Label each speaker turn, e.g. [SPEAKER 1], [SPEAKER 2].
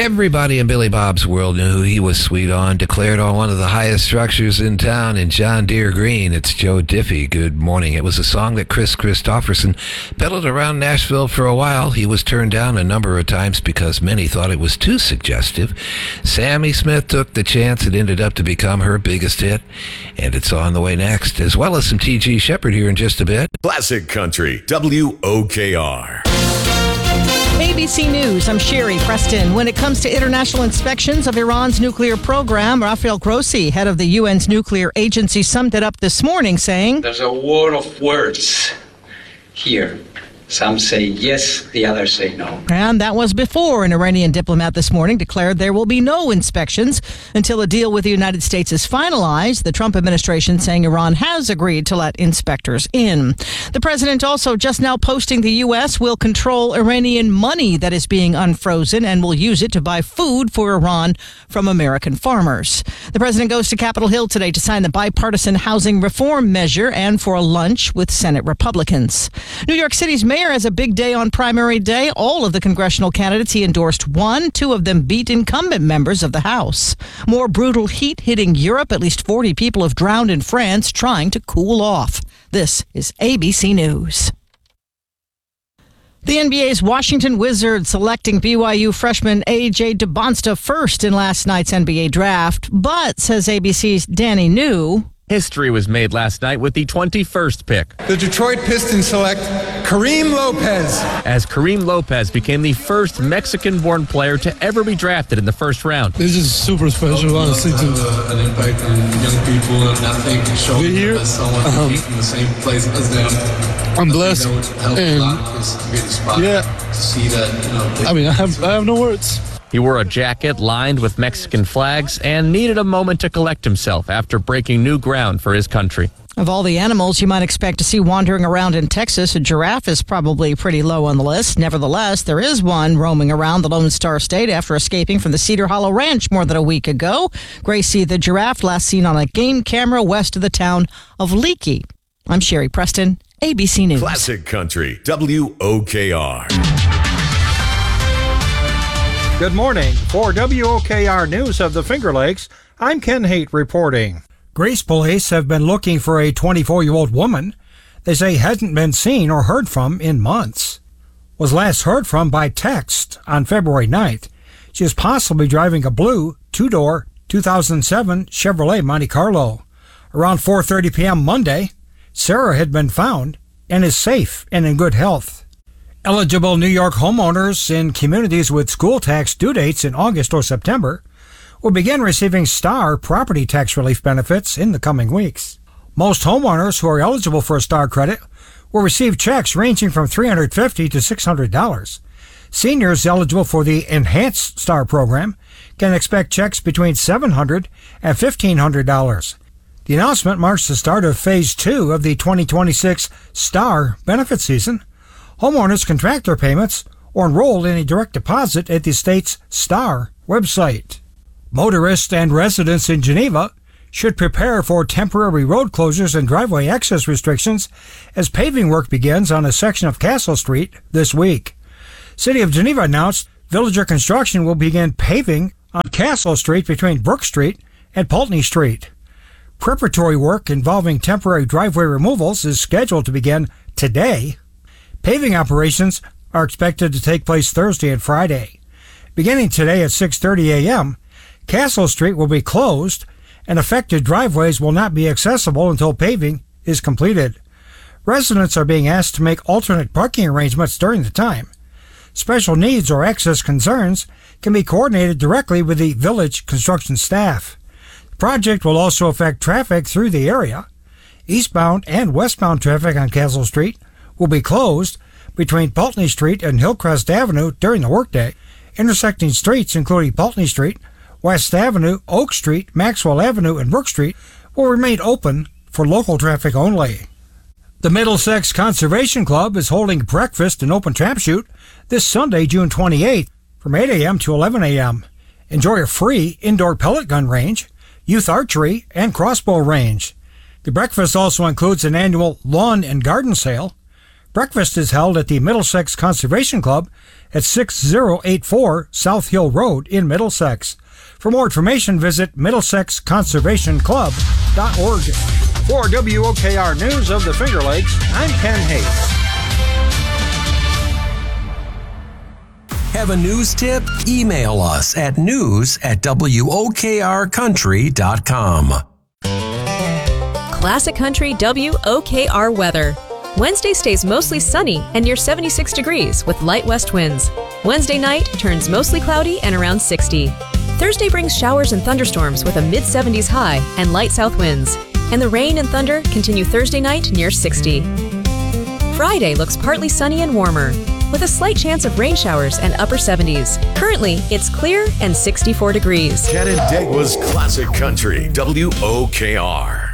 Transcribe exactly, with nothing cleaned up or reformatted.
[SPEAKER 1] Everybody in Billy Bob's world knew who he was sweet on, declared on one of the highest structures in town in John Deere Green. It's Joe Diffie. Good morning. It was a song that Chris Christopherson peddled around Nashville for a while. He was turned down a number of times because many thought it was too suggestive. Sammy Smith took the chance. It ended up to become her biggest hit, and it's on the way next, as well as some T G Shepherd here in just a bit.
[SPEAKER 2] Classic Country, W O K R.
[SPEAKER 3] A B C News, I'm Sherry Preston. When it comes to international inspections of Iran's nuclear program, Rafael Grossi, head of the U N's nuclear agency, summed it up this morning, saying,
[SPEAKER 4] "There's a war of words here. Some say yes, the others say no."
[SPEAKER 3] And that was before an Iranian diplomat this morning declared there will be no inspections until a deal with the United States is finalized. The Trump administration saying Iran has agreed to let inspectors in. The president also just now posting the U S will control Iranian money that is being unfrozen and will use it to buy food for Iran from American farmers. The president goes to Capitol Hill today to sign the bipartisan housing reform measure and for a lunch with Senate Republicans. New York City's mayor has a big day on primary day. All of the congressional candidates he endorsed won. Two of them beat incumbent members of the House. More brutal heat hitting Europe. At least forty people have drowned in France trying to cool off. This is A B C News. The N B A's Washington Wizards selecting B Y U freshman A J DeBonsta first in last night's N B A draft. But, says A B C's Danny New,
[SPEAKER 5] history was made last night with the twenty-first pick.
[SPEAKER 6] The Detroit Pistons select Kareem Lopez.
[SPEAKER 5] As Kareem Lopez became the first Mexican-born player to ever be drafted in the first round.
[SPEAKER 7] This is super special, honestly. To
[SPEAKER 8] have an impact on young people, and I think showing
[SPEAKER 7] here,
[SPEAKER 8] as someone um, in the same place as them.
[SPEAKER 7] I'm blessed.
[SPEAKER 8] I think that would help
[SPEAKER 7] and,
[SPEAKER 8] a lot to be the spot.
[SPEAKER 7] Yeah.
[SPEAKER 8] To see that, you know.
[SPEAKER 7] I mean, I have, I have no words.
[SPEAKER 5] He wore a jacket lined with Mexican flags and needed a moment to collect himself after breaking new ground for his country.
[SPEAKER 3] Of all the animals you might expect to see wandering around in Texas, a giraffe is probably pretty low on the list. Nevertheless, there is one roaming around the Lone Star State after escaping from the Cedar Hollow Ranch more than a week ago. Gracie the giraffe last seen on a game camera west of the town of Leakey. I'm Sherry Preston, A B C News.
[SPEAKER 2] Classic Country, W O K R.
[SPEAKER 9] Good morning. For W O K R News of the Finger Lakes, I'm Ken Haight reporting.
[SPEAKER 10] Grace police have been looking for a twenty-four-year-old woman they say hasn't been seen or heard from in months. Was last heard from by text on February ninth. She is possibly driving a blue two-door two thousand seven Chevrolet Monte Carlo. Around four thirty p.m. Monday, Sarah had been found and is safe and in good health. Eligible New York homeowners in communities with school tax due dates in August or September will begin receiving STAR property tax relief benefits in the coming weeks. Most homeowners who are eligible for a STAR credit will receive checks ranging from three hundred fifty dollars to six hundred dollars. Seniors eligible for the Enhanced STAR program can expect checks between seven hundred dollars and fifteen hundred dollars. The announcement marks the start of Phase two of the twenty twenty-six STAR benefit season. Homeowners can track their payments or enroll in a direct deposit at the state's STAR website. Motorists and residents in Geneva should prepare for temporary road closures and driveway access restrictions as paving work begins on a section of Castle Street this week. City of Geneva announced Villager Construction will begin paving on Castle Street between Brook Street and Pulteney Street. Preparatory work involving temporary driveway removals is scheduled to begin today. Paving operations are expected to take place Thursday and Friday. Beginning today at six thirty a.m., Castle Street will be closed and affected driveways will not be accessible until paving is completed. Residents are being asked to make alternate parking arrangements during the time. Special needs or access concerns can be coordinated directly with the village construction staff. The project will also affect traffic through the area. Eastbound and westbound traffic on Castle Street will be closed between Pulteney Street and Hillcrest Avenue during the workday. Intersecting streets including Pulteney Street, West Avenue, Oak Street, Maxwell Avenue, and Brook Street will remain open for local traffic only. The Middlesex Conservation Club is holding breakfast and open trap shoot this Sunday, June twenty-eighth from eight a.m. to eleven a.m. Enjoy a free indoor pellet gun range, youth archery, and crossbow range. The breakfast also includes an annual lawn and garden sale. Breakfast is held at the Middlesex Conservation Club at six oh eight four South Hill Road in Middlesex. For more information, visit middlesex conservation club dot org.
[SPEAKER 9] For W O K R News of the Finger Lakes, I'm Ken Hayes.
[SPEAKER 11] Have a news tip? Email us at news at W O K R country dot com.
[SPEAKER 12] Classic Country W O K R weather. Wednesday stays mostly sunny and near seventy-six degrees with light west winds. Wednesday night turns mostly cloudy and around sixty. Thursday brings showers and thunderstorms with a mid seventies high and light south winds. And the rain and thunder continue Thursday night near sixty. Friday looks partly sunny and warmer, with a slight chance of rain showers and upper seventies. Currently, it's clear and sixty-four degrees.
[SPEAKER 2] Canandaigua's Classic Country, W O K R.